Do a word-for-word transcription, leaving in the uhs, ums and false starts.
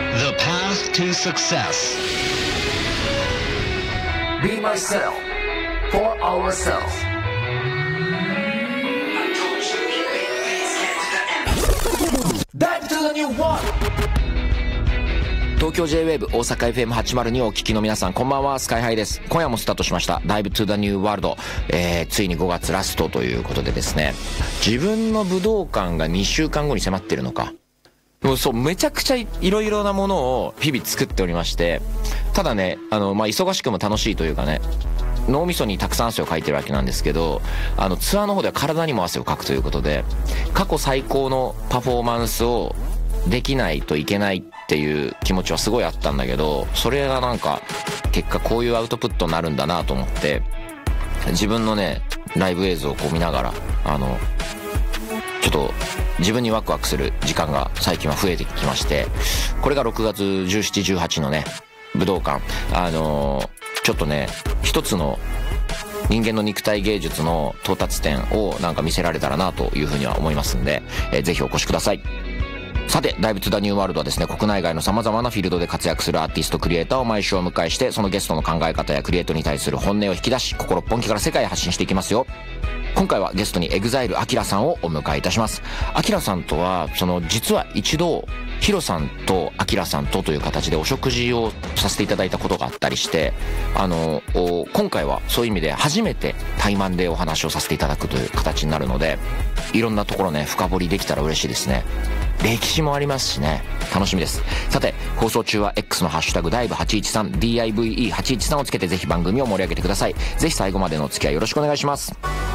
The path to success. Be myself for ourselves. Back to the new one. 東京 J-ウェーブ 大阪 エフエムはちまるに をお聞きの皆さん、こんばんは。スカイハイです。今夜もスタートしました Dive to the New World、えー、ついにごがつラストということでですね、自分の武道館がにしゅうかんごに迫ってるのか。もうそう、めちゃくちゃいろいろなものを日々作っておりまして、ただね、あの、まあ、忙しくも楽しいというかね、脳みそにたくさん汗をかいてるわけなんですけど、あの、ツアーの方では体にも汗をかくということで、過去最高のパフォーマンスをできないといけないっていう気持ちはすごいあったんだけど、それがなんか、結果こういうアウトプットになるんだなと思って、自分のね、ライブ映像をこう見ながら、あの、ちょっと自分にワクワクする時間が最近は増えてきまして、これがろくがつじゅうしち、じゅうはちのね、武道館、あのー、ちょっとね、一つの人間の肉体芸術の到達点をなんか見せられたらなというふうには思いますんで、えー、ぜひお越しください。さて、Dive to the New Worldはですね、国内外の様々なフィールドで活躍するアーティスト、クリエイターを毎週お迎えして、そのゲストの考え方やクリエイトに対する本音を引き出し、心っぽんきから世界へ発信していきますよ。今回はゲストに エグザイル アキラさんをお迎えいたします。アキラさんとは、その実は一度、ヒロさんとアキラさんとという形でお食事をさせていただいたことがあったりして、あの、今回はそういう意味で初めて対マンでお話をさせていただくという形になるので、いろんなところね、深掘りできたら嬉しいですね。歴史もありますしね、楽しみです。さて、放送中は X のハッシュタグダイブはちいちさん ディーアイブイイーはちいちさん をつけてぜひ番組を盛り上げてください。ぜひ最後までのお付き合いよろしくお願いします。